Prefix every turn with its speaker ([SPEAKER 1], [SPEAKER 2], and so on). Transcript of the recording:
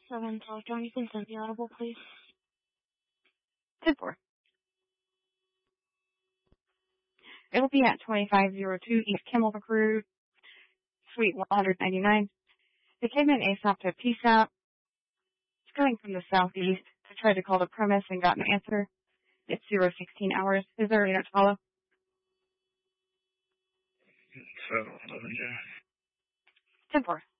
[SPEAKER 1] 712 John, you can send the audible, please.
[SPEAKER 2] 10-4. It'll be at 2502 East Kimmelhook Road, Suite 199. They came in ASAP to PSAP. It's coming from the southeast. I tried to call the premise and got an answer. It's 016 hours. Is there a unit to follow?
[SPEAKER 3] 711, yeah.
[SPEAKER 2] 10-4.